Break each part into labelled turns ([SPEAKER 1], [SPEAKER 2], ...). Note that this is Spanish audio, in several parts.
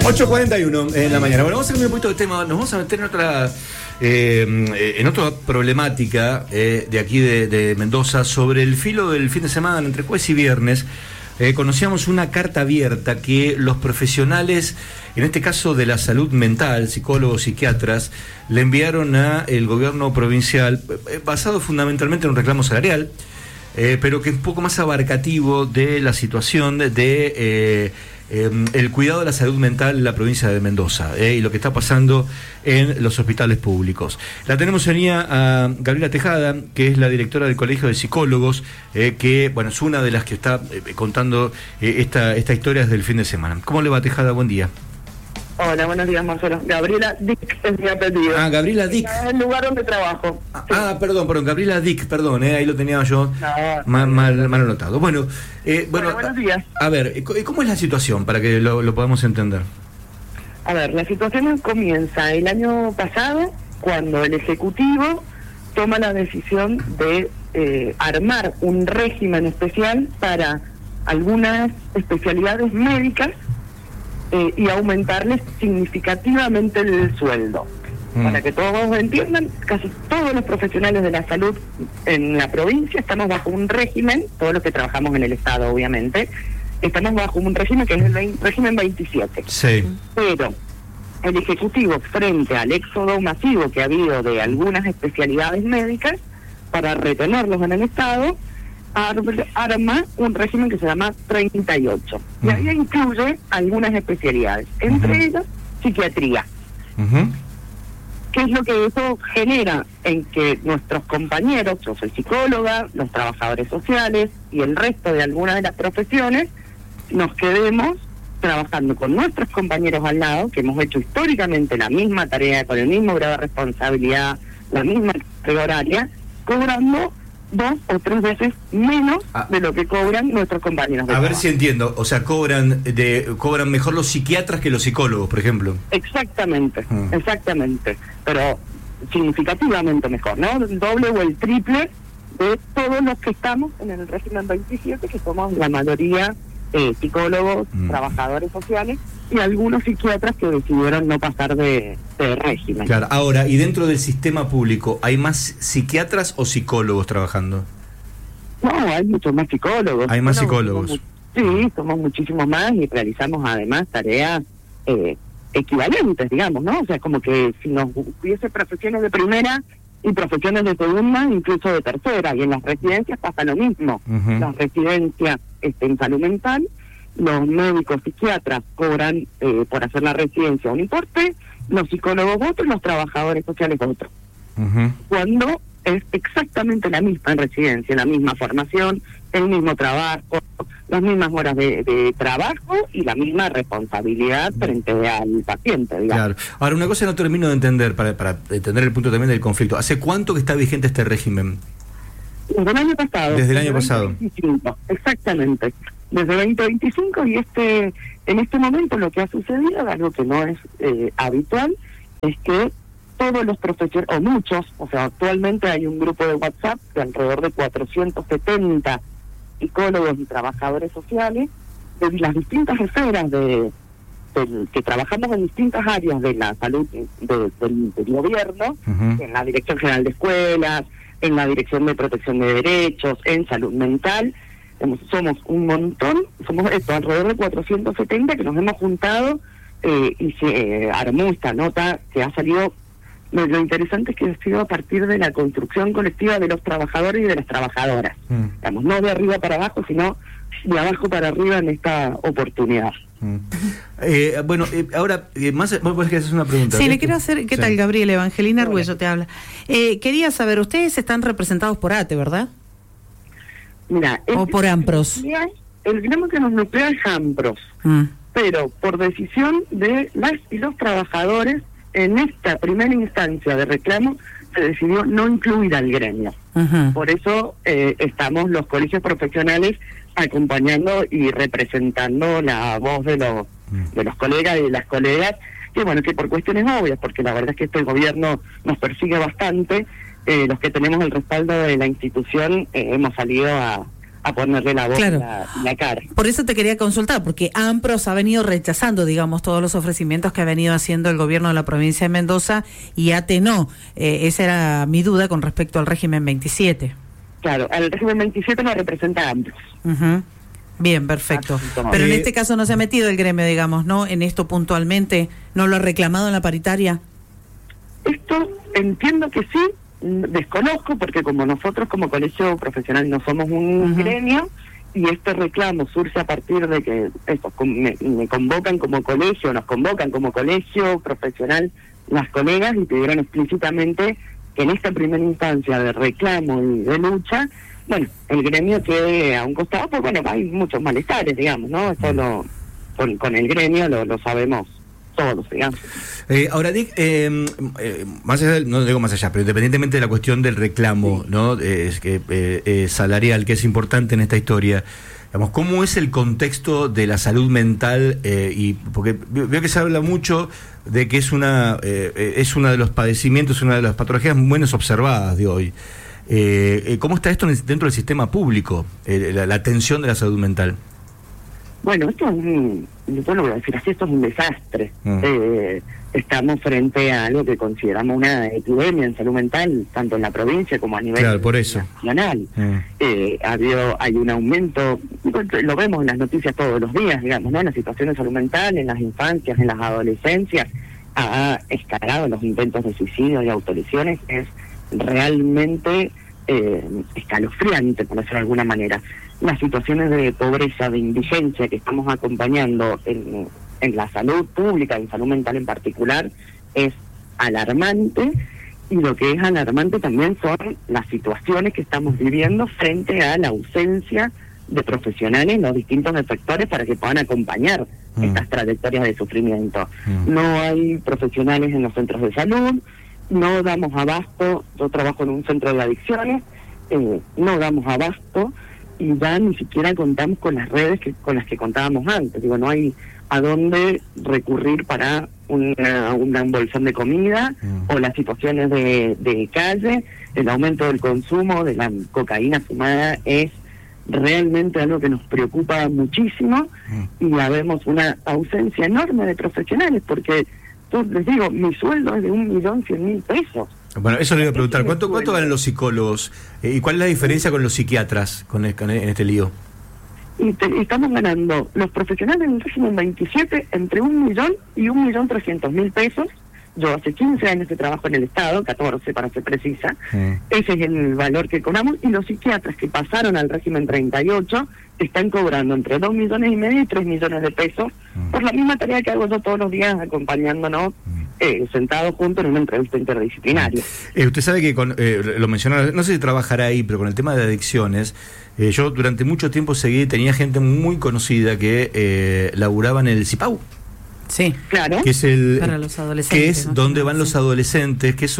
[SPEAKER 1] 8:41 en la mañana. Bueno, vamos a cambiar un poquito de tema. Nos vamos a meter en otra problemática de aquí de Mendoza, sobre el filo del fin de semana, entre jueves y viernes. Conocíamos una carta abierta que los profesionales, en este caso de la salud mental, psicólogos, psiquiatras, le enviaron a el gobierno provincial, basado fundamentalmente en un reclamo salarial, pero que es un poco más abarcativo de la situación de el cuidado de la salud mental en la provincia de Mendoza y lo que está pasando en los hospitales públicos. La tenemos en línea a Gabriela Tejada, que es la directora del Colegio de Psicólogos, que bueno, es una de las que está contando esta historia desde el fin de semana. ¿Cómo le va, Tejada? Buen día.
[SPEAKER 2] Hola, buenos días, Marcelo. Gabriela Dick es mi apellido.
[SPEAKER 1] Ah, Gabriela Dick.
[SPEAKER 2] Es el lugar donde trabajo.
[SPEAKER 1] Perdón, Gabriela Dick, perdón, ahí lo tenía yo mal anotado. Bueno,
[SPEAKER 2] buenos días.
[SPEAKER 1] A ver, ¿cómo es la situación para que lo podamos entender?
[SPEAKER 2] A ver, la situación comienza el año pasado, cuando el Ejecutivo toma la decisión de armar un régimen especial para algunas especialidades médicas y aumentarles significativamente el sueldo. Para que todos entiendan, casi todos los profesionales de la salud en la provincia estamos bajo un régimen, todos los que trabajamos en el Estado obviamente, estamos bajo un régimen que es el régimen 27.
[SPEAKER 1] Sí.
[SPEAKER 2] Pero el Ejecutivo, frente al éxodo masivo que ha habido de algunas especialidades médicas, para retenerlos en el Estado, arma un régimen que se llama 38. Y ahí incluye algunas especialidades, entre ellas psiquiatría. ¿Qué es lo que eso genera? En que nuestros compañeros, yo soy psicóloga, los trabajadores sociales y el resto de algunas de las profesiones, nos quedemos trabajando con nuestros compañeros al lado, que hemos hecho históricamente la misma tarea, con el mismo grado de responsabilidad, la misma carga horaria, cobrando 2 o 3 veces menos de lo que cobran nuestros compañeros de trabajo.
[SPEAKER 1] A ver si entiendo, o sea, cobran mejor los psiquiatras que los psicólogos, por ejemplo.
[SPEAKER 2] Exactamente, pero significativamente mejor, ¿no? El doble o el triple de todos los que estamos en el régimen 27, que somos la mayoría psicólogos, trabajadores sociales y algunos psiquiatras que decidieron no pasar de régimen. Claro,
[SPEAKER 1] ahora, ¿y dentro del sistema público hay más psiquiatras o psicólogos trabajando?
[SPEAKER 2] No, hay muchos más psicólogos.
[SPEAKER 1] Hay más psicólogos.
[SPEAKER 2] Somos muchísimos más y realizamos además tareas equivalentes, digamos, ¿no? O sea, como que si nos hubiese profesiones de primera y profesiones de segunda, incluso de tercera, y en las residencias pasa lo mismo. Las residencias en salud mental, los médicos psiquiatras cobran por hacer la residencia un importe, los psicólogos otro y los trabajadores sociales otro. Cuando es exactamente la misma en residencia, la misma formación, el mismo trabajo, las mismas horas de trabajo y la misma responsabilidad frente al paciente, digamos. Claro.
[SPEAKER 1] Ahora, una cosa no termino de entender, para entender el punto también del conflicto. ¿Hace cuánto que está vigente este régimen?
[SPEAKER 2] Desde el año pasado.
[SPEAKER 1] Desde el año pasado.
[SPEAKER 2] 2025, exactamente. Desde 2025 y en este momento lo que ha sucedido, algo que no es habitual, es que todos los profesionales, o muchos, o sea, actualmente hay un grupo de WhatsApp de alrededor de 470 psicólogos y trabajadores sociales de las distintas esferas que trabajamos en distintas áreas de la salud del gobierno, en la Dirección General de Escuelas, en la Dirección de Protección de Derechos, en salud mental. Somos un montón, somos alrededor de 470 que nos hemos juntado y se armó esta nota que ha salido. Lo interesante es que ha sido a partir de la construcción colectiva de los trabajadores y de las trabajadoras. Digamos, no de arriba para abajo, sino de abajo para arriba en esta oportunidad.
[SPEAKER 1] Ahora, vos podés hacer una pregunta.
[SPEAKER 3] Sí, le quiero hacer, ¿qué tal, Gabriela? Evangelina Arguello te habla. Quería saber, ustedes están representados por ATE, ¿verdad?
[SPEAKER 2] Mira,
[SPEAKER 3] o por AMPROS.
[SPEAKER 2] El gremio que nos nuclea es AMPROS, pero por decisión de las y los trabajadores, en esta primera instancia de reclamo se decidió no incluir al gremio. Por eso estamos los colegios profesionales acompañando y representando la voz de los colegas y de las colegas, que bueno, que por cuestiones obvias, porque la verdad es que este gobierno nos persigue bastante, los que tenemos el respaldo de la institución hemos salido a a ponerle la voz
[SPEAKER 3] Claro.
[SPEAKER 2] y la cara.
[SPEAKER 3] Por eso te quería consultar, porque AMPROS ha venido rechazando, digamos, todos los ofrecimientos que ha venido haciendo el gobierno de la provincia de Mendoza y ATE no. Esa era mi duda con respecto al régimen 27.
[SPEAKER 2] Claro, al régimen 27 lo representa AMPROS.
[SPEAKER 3] Uh-huh. Bien, perfecto. Pero en este caso no se ha metido el gremio, digamos, ¿no? En esto puntualmente, ¿no lo ha reclamado en la paritaria?
[SPEAKER 2] Esto entiendo que sí, desconozco, porque como nosotros como colegio profesional no somos un gremio, y este reclamo surge a partir de que me convocan como colegio, nos convocan como colegio profesional las colegas y pidieron explícitamente que en esta primera instancia de reclamo y de lucha, bueno, el gremio quede a un costado, pues bueno, hay muchos malestares, digamos, ¿no? Esto con el gremio lo sabemos todos, digamos.
[SPEAKER 1] Ahora, Dick, más allá, no digo más allá, pero independientemente de la cuestión del reclamo, sí, ¿no? Salarial, que es importante en esta historia, digamos, ¿cómo es el contexto de la salud mental? Y porque veo que se habla mucho de que es uno de los padecimientos, una de las patologías menos observadas de hoy. ¿Cómo está esto dentro del sistema público, la atención de la salud mental?
[SPEAKER 2] Bueno, esto es yo lo voy a decir así, esto es un desastre. Estamos frente a algo que consideramos una epidemia en salud mental, tanto en la provincia como a nivel nacional. Hay un aumento, lo vemos en las noticias todos los días, digamos, ¿no? En la situación de salud mental, en las infancias, en las adolescencias, ha escalado los intentos de suicidio y autolesiones, es realmente escalofriante, por decirlo de alguna manera. Las situaciones de pobreza, de indigencia que estamos acompañando en la salud pública, en salud mental en particular, es alarmante, y lo que es alarmante también son las situaciones que estamos viviendo frente a la ausencia de profesionales en los distintos sectores para que puedan acompañar estas trayectorias de sufrimiento. No hay profesionales en los centros de salud, no damos abasto. Yo trabajo en un centro de adicciones, no damos abasto, y ya ni siquiera contamos con las redes con las que contábamos antes. Digo, no hay a dónde recurrir para una bolsón de comida, o las situaciones de calle. El aumento del consumo de la cocaína fumada es realmente algo que nos preocupa muchísimo, y ya vemos una ausencia enorme de profesionales, porque yo les digo, mi sueldo es de 1.100.000 pesos.
[SPEAKER 1] Bueno, eso le iba a preguntar. ¿Cuánto ganan los psicólogos? ¿Y cuál es la diferencia con los psiquiatras en este lío?
[SPEAKER 2] Y estamos ganando los profesionales en el régimen 27 entre 1.000.000 y 1.300.000 pesos. Yo hace 15 años que trabajo en el Estado, 14 para ser precisa. Ese es el valor que cobramos, y los psiquiatras que pasaron al régimen 38 están cobrando entre 2,5 millones y 3 millones de pesos por la misma tarea que hago yo todos los días, acompañándonos sentados juntos en una entrevista interdisciplinaria.
[SPEAKER 1] Usted sabe que lo mencionó, no sé si trabajará ahí, pero con el tema de adicciones, yo durante mucho tiempo tenía gente muy conocida que laburaba en el CIPAU.
[SPEAKER 3] Sí,
[SPEAKER 1] claro. Que es
[SPEAKER 3] para los adolescentes,
[SPEAKER 1] que es donde van los adolescentes, que es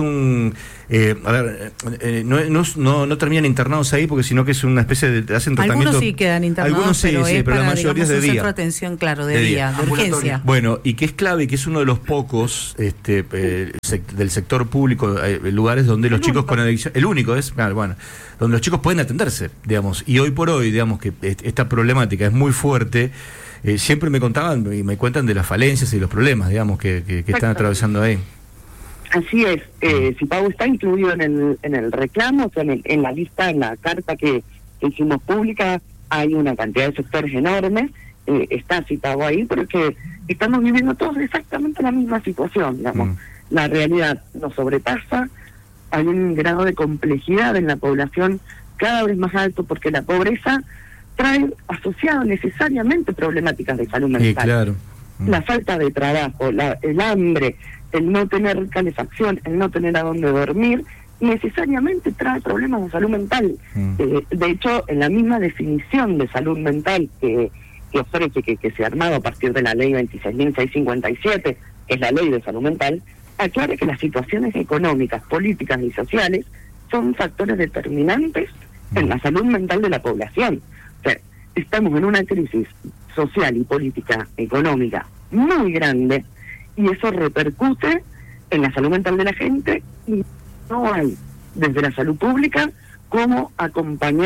[SPEAKER 1] no terminan internados ahí, porque sino que es una especie de hacen tratamiento.
[SPEAKER 3] Algunos sí quedan internados,
[SPEAKER 1] algunos sí, pero la mayoría es de día.
[SPEAKER 3] Centro de atención, claro, de día, de urgencia.
[SPEAKER 1] Bueno, y que es clave, y que es uno de los pocos del sector público, lugares donde los chicos con adicción, el único es, donde los chicos pueden atenderse, digamos, y hoy por hoy, digamos, que esta problemática es muy fuerte. Siempre me contaban y me cuentan de las falencias y los problemas, digamos, que están atravesando ahí.
[SPEAKER 2] Así es. CIPAU está incluido en el reclamo, o sea, en la lista, en la carta que hicimos pública, hay una cantidad de sectores enormes. Está CIPAU ahí porque estamos viviendo todos exactamente la misma situación, digamos. La realidad nos sobrepasa, hay un grado de complejidad en la población cada vez más alto, porque la pobreza trae asociado necesariamente problemáticas de salud mental.
[SPEAKER 1] Claro.
[SPEAKER 2] La falta de trabajo, el hambre, el no tener calefacción, el no tener a dónde dormir, necesariamente trae problemas de salud mental. De hecho, en la misma definición de salud mental que ofrece, que se ha armado a partir de la ley 26.657, que es la ley de salud mental, aclara que las situaciones económicas, políticas y sociales son factores determinantes en la salud mental de la población. O sea, estamos en una crisis social y política económica muy grande, y eso repercute en la salud mental de la gente, y no hay desde la salud pública cómo acompañar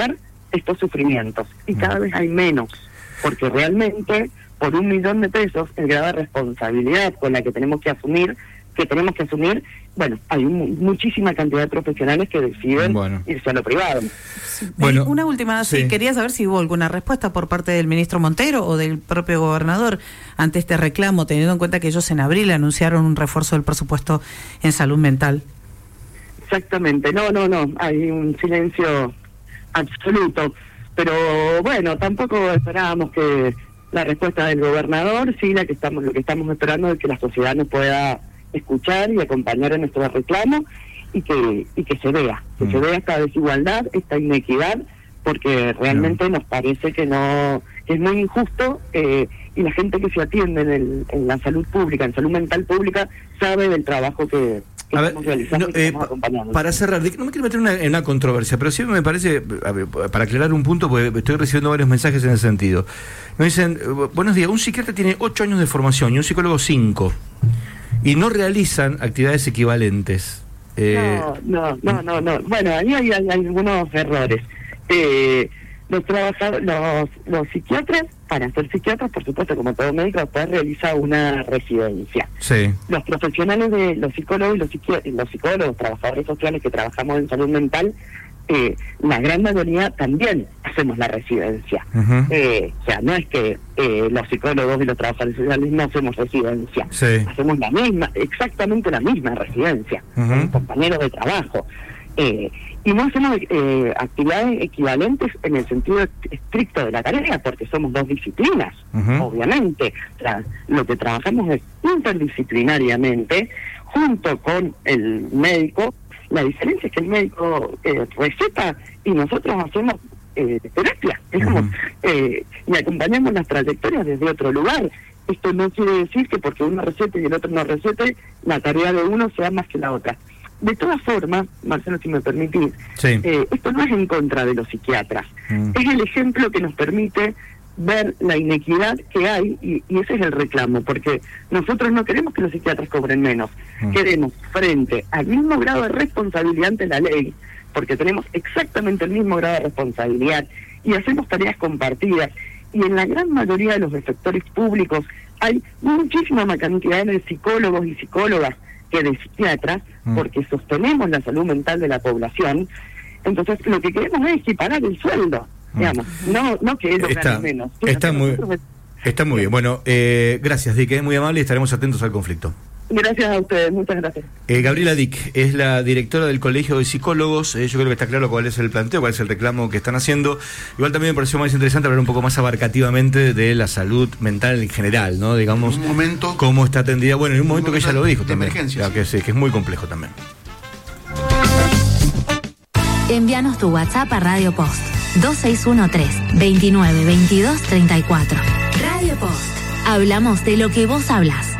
[SPEAKER 2] estos sufrimientos. Y cada vez hay menos, porque realmente por $1.000.000 pesos, el grado de responsabilidad con la que tenemos que asumir, bueno, hay muchísima cantidad de profesionales que deciden irse a lo privado.
[SPEAKER 3] Bueno, una última, sí, quería saber si hubo alguna respuesta por parte del ministro Montero o del propio gobernador ante este reclamo, teniendo en cuenta que ellos en abril anunciaron un refuerzo del presupuesto en salud mental.
[SPEAKER 2] Exactamente, no, hay un silencio absoluto, pero bueno, tampoco esperábamos que la respuesta del gobernador, sí, lo que estamos esperando es que la sociedad nos pueda escuchar y acompañar en nuestro reclamo y que se vea esta desigualdad, esta inequidad, porque realmente nos parece que es muy injusto, y la gente que se atiende en la salud pública, en salud mental pública, sabe del trabajo que estamos realizando y que estamos acompañando.
[SPEAKER 1] Para cerrar, no me quiero meter en una controversia, pero sí me parece, para aclarar un punto, porque estoy recibiendo varios mensajes en ese sentido. Me dicen, buenos días, un psiquiatra tiene 8 años de formación y un psicólogo 5, y no realizan actividades equivalentes.
[SPEAKER 2] No. Bueno, ahí hay algunos errores. Los psiquiatras, para ser psiquiatras, por supuesto, como todo médico, después realiza una residencia.
[SPEAKER 1] Sí.
[SPEAKER 2] Los profesionales de los psicólogos y los psicólogos, trabajadores sociales que trabajamos en salud mental, la gran mayoría también hacemos la residencia.
[SPEAKER 1] Uh-huh.
[SPEAKER 2] O sea, no es que los psicólogos y los trabajadores sociales no hacemos residencia.
[SPEAKER 1] Sí.
[SPEAKER 2] Hacemos exactamente la misma residencia,
[SPEAKER 1] uh-huh,
[SPEAKER 2] compañeros de trabajo. Y no hacemos actividades equivalentes en el sentido estricto de la tarea, porque somos 2 disciplinas,
[SPEAKER 1] uh-huh,
[SPEAKER 2] obviamente. O sea, lo que trabajamos es interdisciplinariamente, junto con el médico. La diferencia es que el médico receta y nosotros hacemos terapia, digamos, y acompañamos las trayectorias desde otro lugar. Esto no quiere decir que porque uno recete y el otro no recete, la tarea de uno sea más que la otra. De todas formas, Marcelo, si me permitís, esto no es en contra de los psiquiatras, es el ejemplo que nos permite ver la inequidad que hay, y ese es el reclamo, porque nosotros no queremos que los psiquiatras cobren menos, queremos, frente al mismo grado de responsabilidad ante la ley, porque tenemos exactamente el mismo grado de responsabilidad y hacemos tareas compartidas, y en la gran mayoría de los sectores públicos hay muchísima más cantidad de psicólogos y psicólogas que de psiquiatras, porque sostenemos la salud mental de la población. Entonces lo que queremos es equiparar el sueldo, digamos, no que ellos ganen menos.
[SPEAKER 1] Está muy bien. Bueno, gracias, Dick, es muy amable y estaremos atentos al conflicto.
[SPEAKER 2] Gracias a ustedes, muchas gracias.
[SPEAKER 1] Gabriela Dick es la directora del Colegio de Psicólogos. Yo creo que está claro cuál es el planteo, cuál es el reclamo que están haciendo. Igual también me pareció más interesante hablar un poco más abarcativamente de la salud mental en general, ¿no? Digamos,
[SPEAKER 4] en un momento,
[SPEAKER 1] cómo está atendida. Bueno, en un momento que ella lo dijo también.
[SPEAKER 4] Emergencia.
[SPEAKER 1] Que es muy complejo también.
[SPEAKER 5] Envíanos tu WhatsApp a Radio Post 2613-292234. Radio Post. Hablamos de lo que vos hablas.